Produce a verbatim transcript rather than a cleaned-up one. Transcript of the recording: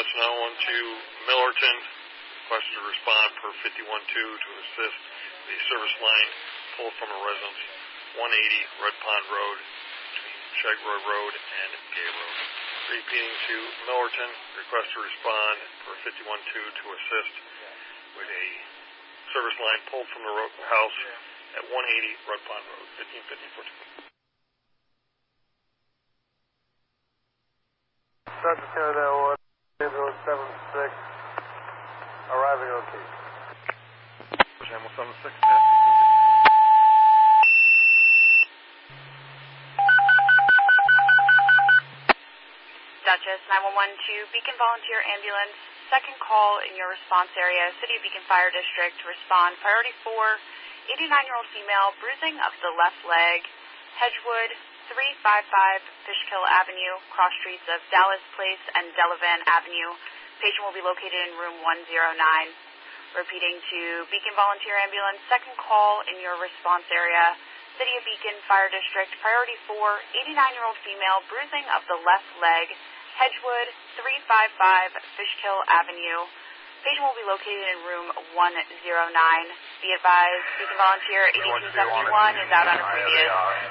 ambulance nine one two Millerton. Request to respond per fifty-one two to assist the service line pulled from a residence one eighty Red Pond Road between Shagroy Road and Gay Road. Repeating to Millerton, request to respond per fifty-one two to assist with a service line pulled from the road, house at one eighty Red Pond Road, fifteen fifty fourteen. Sergeant Canada one, ambulance seven six, arriving on key. Ambulance seven six, Duchess nine one one to Beacon Volunteer Ambulance. Second call in your response area, City of Beacon Fire District. Respond priority four, eighty-nine-year-old female, bruising of the left leg, Hedgewood, three fifty-five Fishkill Avenue, cross streets of Dallas Place and Delavan Avenue. Patient will be located in room one oh nine. Repeating to Beacon Volunteer Ambulance, second call in your response area, City of Beacon Fire District, priority four, eighty-nine-year-old female, bruising of the left leg, Hedgewood, three fifty-five Fishkill Avenue. Patient will be located in room one oh nine. Be advised, Beacon Volunteer eighty-two seventy-one is out on a previous.